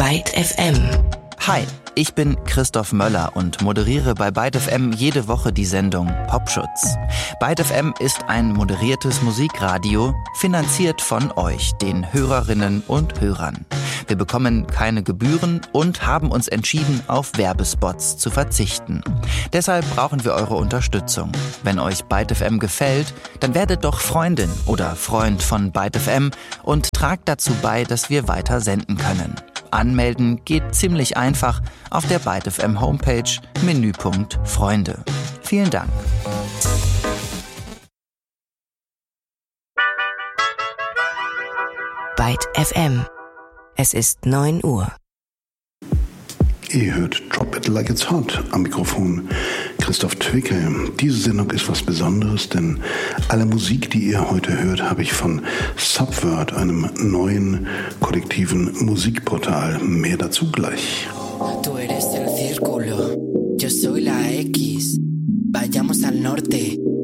Byte FM. Hi, ich bin Christoph Möller und moderiere bei Byte FM jede Woche die Sendung Popschutz. Byte FM ist ein moderiertes Musikradio, finanziert von euch, den Hörerinnen und Hörern. Wir bekommen keine Gebühren und haben uns entschieden, auf Werbespots zu verzichten. Deshalb brauchen wir eure Unterstützung. Wenn euch Byte FM gefällt, dann werdet doch Freundin oder Freund von Byte FM und tragt dazu bei, dass wir weiter senden können. Anmelden geht ziemlich einfach auf der Byte FM Homepage, Menüpunkt Freunde. Vielen Dank. Byte FM. Es ist 9 Uhr. Ihr hört Drop It Like It's Hot, am Mikrofon Christoph Twicke. Diese Sendung ist was Besonderes, denn alle Musik, die ihr heute hört, habe ich von Subvert, einem neuen kollektiven Musikportal. Mehr dazu gleich. Tú eres el círculo, yo soy la X. Vayamos al norte,